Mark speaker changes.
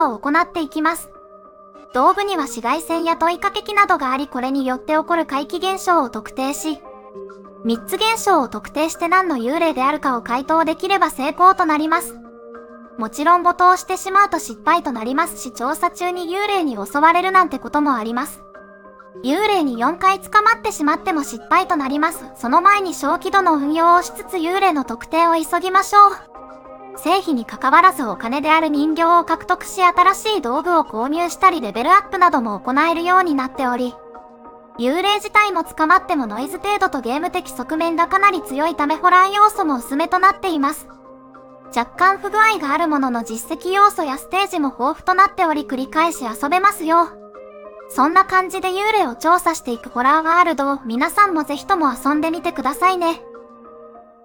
Speaker 1: を行っていきます。道具には紫外線や問いかけ機などがあり、これによって起こる怪奇現象を特定し、3つ現象を特定して何の幽霊であるかを回答できれば成功となります。もちろん没頭してしまうと失敗となりますし、調査中に幽霊に襲われるなんてこともあります。幽霊に4回捕まってしまっても失敗となります。その前に小気度の運用をしつつ幽霊の特定を急ぎましょう。成否に関わらずお金である人形を獲得し、新しい道具を購入したりレベルアップなども行えるようになっており、幽霊自体も捕まってもノイズ程度とゲーム的側面がかなり強いためホラー要素も薄めとなっています。若干不具合があるものの実績要素やステージも豊富となっており繰り返し遊べますよ。そんな感じで幽霊を調査していくホラーワールドを皆さんもぜひとも遊んでみてくださいね。